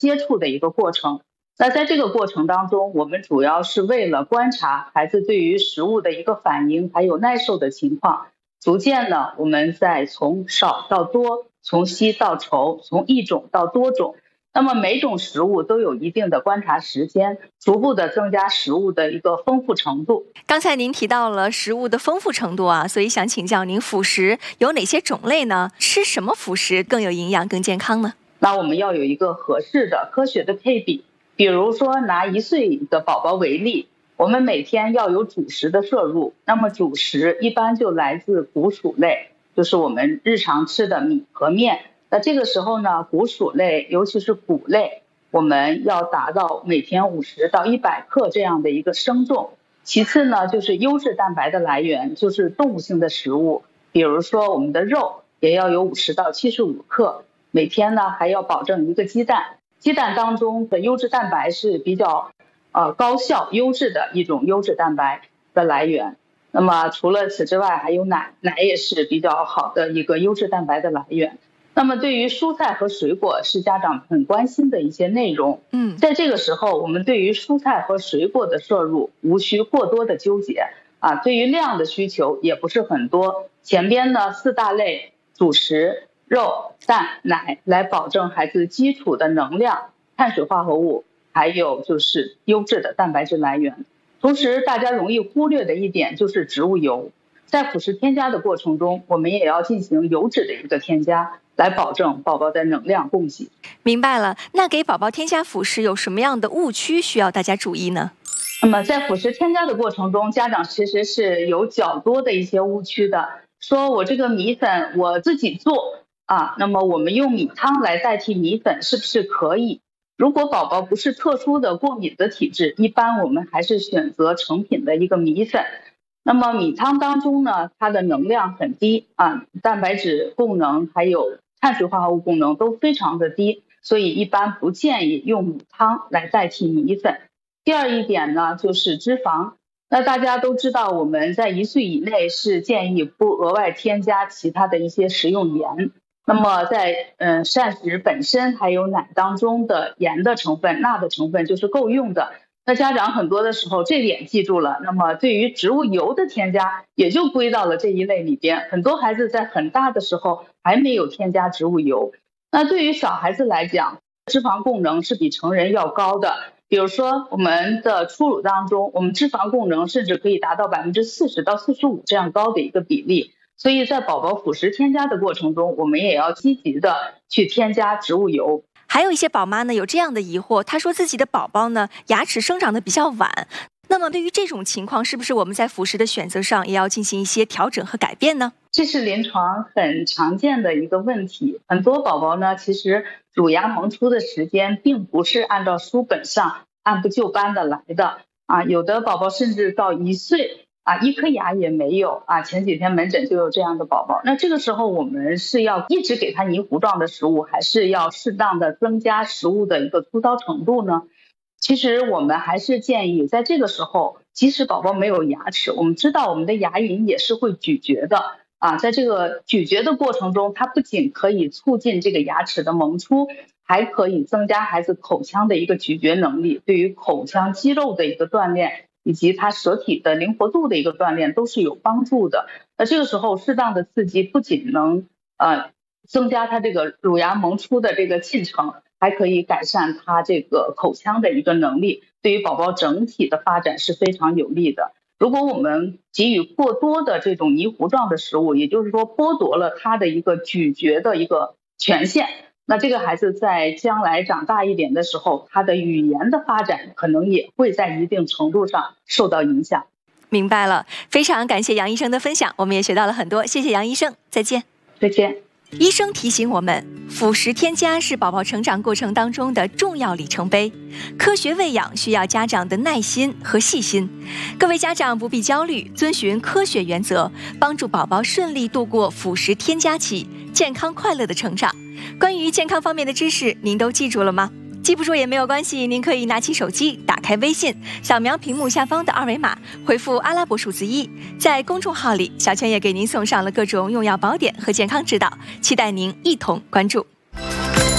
接触的一个过程。那在这个过程当中，我们主要是为了观察孩子对于食物的一个反应，还有耐受的情况。逐渐呢，我们在从少到多，从稀到稠，从一种到多种。那么每种食物都有一定的观察时间，逐步的增加食物的一个丰富程度。 刚才您提到了食物的丰富程度啊，所以想请教您，辅食有哪些种类呢？吃什么辅食更有营养、更健康呢？ 那我们要有一个合适的、科学的配比。比如说拿1岁的宝宝为例，我们每天要有主食的摄入。那么主食一般就来自谷薯类，就是我们日常吃的米和面。那这个时候呢，谷薯类，尤其是谷类，我们要达到每天50到100克这样的一个生重。其次呢，就是优质蛋白的来源，就是动物性的食物，比如说我们的肉也要有50到75克，每天呢还要保证1个鸡蛋。鸡蛋当中的优质蛋白是比较高效优质的一种优质蛋白的来源。那么除了此之外，还有奶也是比较好的一个优质蛋白的来源。那么对于蔬菜和水果是家长很关心的一些内容。在这个时候，我们对于蔬菜和水果的摄入无需过多的纠结对于量的需求也不是很多。前边呢4大类主食肉、蛋、奶来保证孩子基础的能量、碳水化合物，还有就是优质的蛋白质来源。同时大家容易忽略的一点就是植物油，在辅食添加的过程中，我们也要进行油脂的一个添加，来保证宝宝的能量供给。 明白了，那给宝宝添加辅食有什么样的误区需要大家注意呢？ 那么在辅食添加的过程中，家长其实是有较多的一些误区的，说我这个米粉我自己做那么我们用米汤来代替米粉是不是可以？如果宝宝不是特殊的过敏的体质，一般我们还是选择成品的一个米粉。那么米汤当中呢，它的能量很低蛋白质功能还有碳水化合物功能都非常的低，所以一般不建议用米汤来代替米粉。第二一点呢，就是脂肪。那大家都知道，我们在1岁以内是建议不额外添加其他的一些食用盐。那么在膳食本身还有奶当中的盐的成分、钠的成分就是够用的。那家长很多的时候这点记住了，那么对于植物油的添加也就归到了这一类里边。很多孩子在很大的时候还没有添加植物油。那对于小孩子来讲，脂肪功能是比成人要高的。比如说我们的初乳当中，我们脂肪功能甚至可以达到40%到45%这样高的一个比例。所以在宝宝辅食添加的过程中，我们也要积极的去添加植物油。 还有一些宝妈呢有这样的疑惑，她说自己的宝宝呢牙齿生长的比较晚，那么对于这种情况，是不是我们在辅食的选择上也要进行一些调整和改变呢？ 这是临床很常见的一个问题。很多宝宝呢，其实乳牙萌出的时间并不是按照书本上按部就班的来的有的宝宝甚至到1岁1颗牙也没有前几天门诊就有这样的宝宝。那这个时候我们是要一直给他泥糊状的食物，还是要适当的增加食物的一个粗糙程度呢？其实我们还是建议在这个时候，即使宝宝没有牙齿，我们知道我们的牙龈也是会咀嚼的在这个咀嚼的过程中，它不仅可以促进这个牙齿的萌出，还可以增加孩子口腔的一个咀嚼能力，对于口腔肌肉的一个锻炼以及他舌体的灵活度的一个锻炼都是有帮助的。那这个时候适当的刺激不仅能增加他这个乳牙萌出的这个进程，还可以改善他这个口腔的一个能力，对于宝宝整体的发展是非常有利的。如果我们给予过多的这种泥糊状的食物，也就是说剥夺了他的一个咀嚼的一个权限，那这个孩子在将来长大一点的时候，他的语言的发展可能也会在一定程度上受到影响。 明白了，非常感谢杨医生的分享，我们也学到了很多，谢谢杨医生，再见。 再见。 医生提醒我们，辅食添加是宝宝成长过程当中的重要里程碑，科学喂养需要家长的耐心和细心。各位家长不必焦虑，遵循科学原则，帮助宝宝顺利度过辅食添加期，健康快乐的成长。关于健康方面的知识，您都记住了吗？记不住也没有关系，您可以拿起手机，打开微信，扫描屏幕下方的2维码，回复阿拉伯数字1。在公众号里，小圈也给您送上了各种用药宝典和健康指导，期待您一同关注。